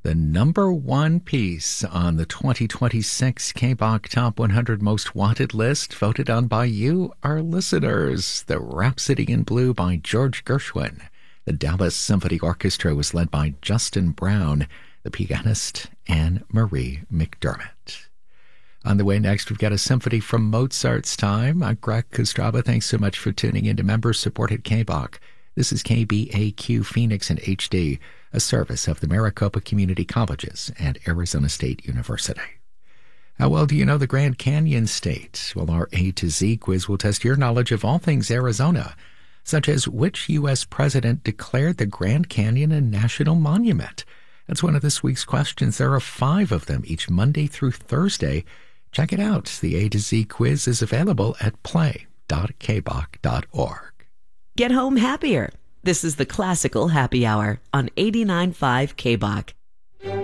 The number one piece on the 2026 KBOK Top 100 Most Wanted list, voted on by you, our listeners. The Rhapsody in Blue by George Gershwin. The Dallas Symphony Orchestra was led by Justin Brown, the pianist Anne-Marie McDermott. On the way next, we've got a symphony from Mozart's time. I'm Greg Kostraba. Thanks so much for tuning in to member-supported KBOK. This is KBAQ Phoenix and HD, a service of the Maricopa Community Colleges and Arizona State University. How well do you know the Grand Canyon State? Well, our A to Z quiz will test your knowledge of all things Arizona, such as which U.S. president declared the Grand Canyon a national monument. That's one of this week's questions. There are 5 of them each Monday through Thursday. Check it out. The A to Z quiz is available at play.kbok.org. Get home happier. This is the Classical Happy Hour on 89.5 KBOK.